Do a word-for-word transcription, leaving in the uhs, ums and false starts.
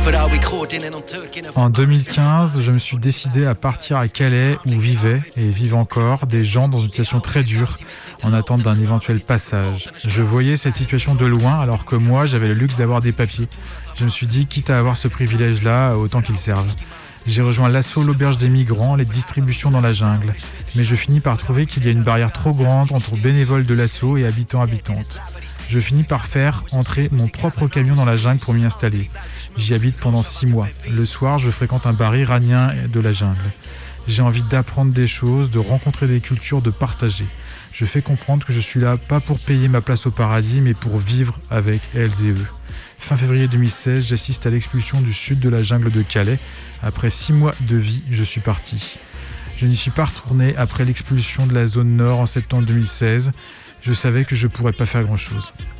En deux mille quinze, je me suis décidé à partir à Calais où vivaient, et vivent encore, des gens dans une situation très dure, en attente d'un éventuel passage. Je voyais cette situation de loin alors que moi, j'avais le luxe d'avoir des papiers. Je me suis dit, quitte à avoir ce privilège-là, autant qu'il serve. J'ai rejoint l'assaut L'Auberge des Migrants, les distributions dans la jungle. Mais je finis par trouver qu'il y a une barrière trop grande entre bénévoles de l'assaut et habitants-habitantes. Je finis par faire entrer mon propre camion dans la jungle pour m'y installer. J'y habite pendant six mois. Le soir, je fréquente un bar iranien de la jungle. J'ai envie d'apprendre des choses, de rencontrer des cultures, de partager. Je fais comprendre que je suis là pas pour payer ma place au paradis, mais pour vivre avec elles et eux. Fin février deux mille seize, j'assiste à l'expulsion du sud de la jungle de Calais. Après six mois de vie, je suis parti. Je n'y suis pas retourné après l'expulsion de la zone nord en septembre deux mille seize. Je savais que je ne pourrais pas faire grand-chose.